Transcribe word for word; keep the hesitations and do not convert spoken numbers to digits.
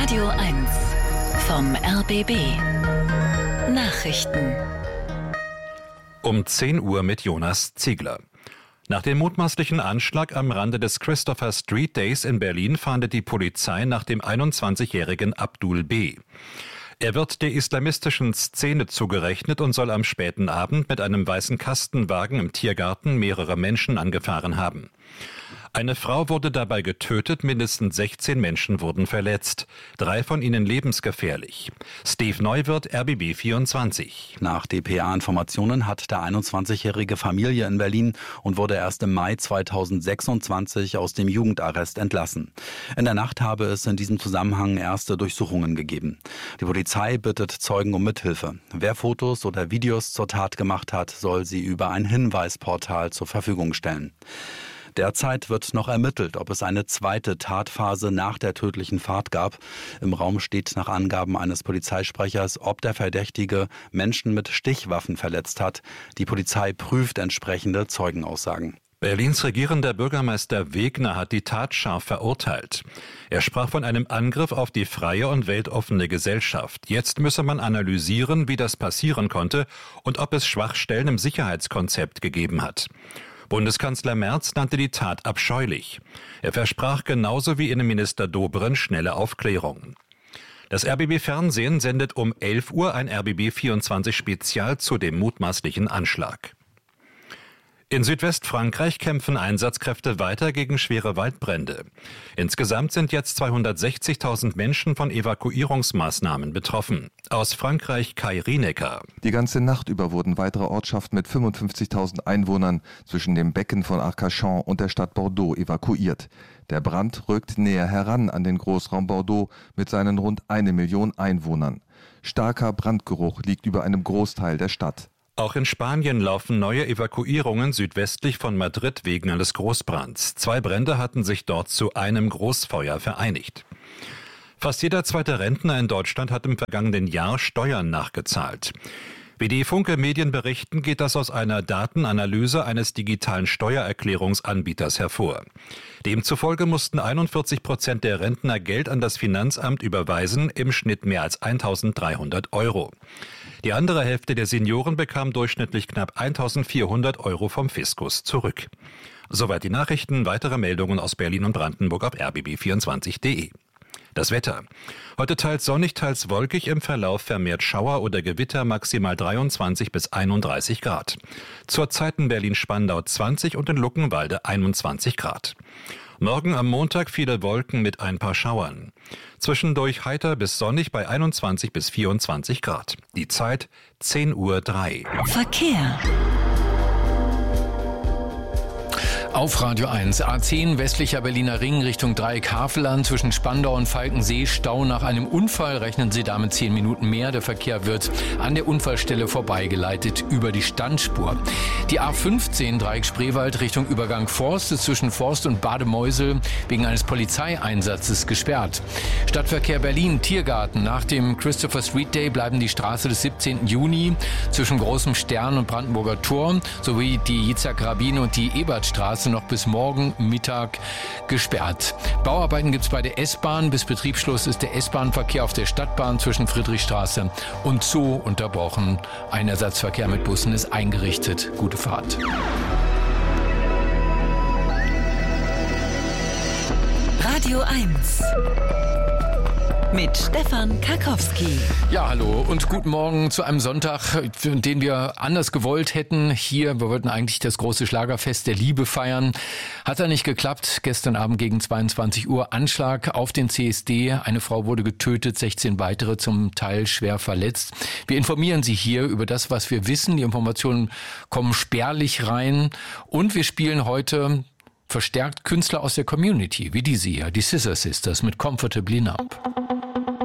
Radio eins vom R B B. Nachrichten. Um zehn Uhr mit Jonas Ziegler. Nach dem mutmaßlichen Anschlag am Rande des Christopher Street Days in Berlin fahndet die Polizei nach dem einundzwanzigjährigen Abdul B. Er wird der islamistischen Szene zugerechnet und soll am späten Abend mit einem weißen Kastenwagen im Tiergarten mehrere Menschen angefahren haben. Eine Frau wurde dabei getötet, mindestens sechzehn Menschen wurden verletzt, drei von ihnen lebensgefährlich. Steve Neuwirth, R B B vierundzwanzig. Nach D P A-Informationen hat der einundzwanzigjährige Familie in Berlin und wurde erst im Mai zweitausendsechsundzwanzig aus dem Jugendarrest entlassen. In der Nacht habe es in diesem Zusammenhang erste Durchsuchungen gegeben. Die Polizei bittet Zeugen um Mithilfe. Wer Fotos oder Videos zur Tat gemacht hat, soll sie über ein Hinweisportal zur Verfügung stellen. Derzeit wird noch ermittelt, ob es eine zweite Tatphase nach der tödlichen Fahrt gab. Im Raum steht nach Angaben eines Polizeisprechers, ob der Verdächtige Menschen mit Stichwaffen verletzt hat. Die Polizei prüft entsprechende Zeugenaussagen. Berlins regierender Bürgermeister Wegner hat die Tat scharf verurteilt. Er sprach von einem Angriff auf die freie und weltoffene Gesellschaft. Jetzt müsse man analysieren, wie das passieren konnte und ob es Schwachstellen im Sicherheitskonzept gegeben hat. Bundeskanzler Merz nannte die Tat abscheulich. Er versprach genauso wie Innenminister Dobrindt schnelle Aufklärung. Das R B B Fernsehen sendet um elf Uhr ein R B B vierundzwanzig Spezial zu dem mutmaßlichen Anschlag. In Südwestfrankreich kämpfen Einsatzkräfte weiter gegen schwere Waldbrände. Insgesamt sind jetzt zweihundertsechzigtausend Menschen von Evakuierungsmaßnahmen betroffen. Aus Frankreich Kai Rienecker. Die ganze Nacht über wurden weitere Ortschaften mit fünfundfünfzigtausend Einwohnern zwischen dem Becken von Arcachon und der Stadt Bordeaux evakuiert. Der Brand rückt näher heran an den Großraum Bordeaux mit seinen rund eine Million Einwohnern. Starker Brandgeruch liegt über einem Großteil der Stadt. Auch in Spanien laufen neue Evakuierungen südwestlich von Madrid wegen eines Großbrands. Zwei Brände hatten sich dort zu einem Großfeuer vereinigt. Fast jeder zweite Rentner in Deutschland hat im vergangenen Jahr Steuern nachgezahlt. Wie die Funke Medien berichten, geht das aus einer Datenanalyse eines digitalen Steuererklärungsanbieters hervor. Demzufolge mussten einundvierzig Prozent der Rentner Geld an das Finanzamt überweisen, im Schnitt mehr als eintausenddreihundert Euro. Die andere Hälfte der Senioren bekam durchschnittlich knapp eintausendvierhundert Euro vom Fiskus zurück. Soweit die Nachrichten. Weitere Meldungen aus Berlin und Brandenburg auf r b b vierundzwanzig punkt d e. Das Wetter. Heute teils sonnig, teils wolkig, im Verlauf vermehrt Schauer oder Gewitter, maximal dreiundzwanzig bis einunddreißig Grad. Zurzeit in Berlin-Spandau zwanzig und in Luckenwalde einundzwanzig Grad. Morgen am Montag viele Wolken mit ein paar Schauern. Zwischendurch heiter bis sonnig bei einundzwanzig bis vierundzwanzig Grad. Die Zeit zehn Uhr drei. Verkehr. Auf Radio eins. A zehn westlicher Berliner Ring Richtung Dreieck-Havelland zwischen Spandau und Falkensee. Stau nach einem Unfall. Rechnen Sie damit zehn Minuten mehr. Der Verkehr wird an der Unfallstelle vorbeigeleitet über die Standspur. Die A fünfzehn Dreieck Spreewald Richtung Übergang Forst ist zwischen Forst und Bademeusel wegen eines Polizeieinsatzes gesperrt. Stadtverkehr Berlin Tiergarten. Nach dem Christopher Street Day bleiben die Straße des siebzehnten Juni zwischen Großem Stern und Brandenburger Tor sowie die Yitzhak-Rabin und die Ebertstraße noch bis morgen Mittag gesperrt. Bauarbeiten gibt es bei der S-Bahn. Bis Betriebsschluss ist der S-Bahn-Verkehr auf der Stadtbahn zwischen Friedrichstraße und Zoo unterbrochen. Ein Ersatzverkehr mit Bussen ist eingerichtet. Gute Fahrt. Radio eins. Mit Stefan Karkowski. Ja, hallo und guten Morgen zu einem Sonntag, den wir anders gewollt hätten. Hier, wir wollten eigentlich das große Schlagerfest der Liebe feiern. Hat ja nicht geklappt. Gestern Abend gegen zweiundzwanzig Uhr Anschlag auf den C S D. Eine Frau wurde getötet, sechzehn weitere zum Teil schwer verletzt. Wir informieren Sie hier über das, was wir wissen. Die Informationen kommen spärlich rein. Und wir spielen heute verstärkt Künstler aus der Community, wie diese hier, die Scissor Sisters mit Comfortably Numb.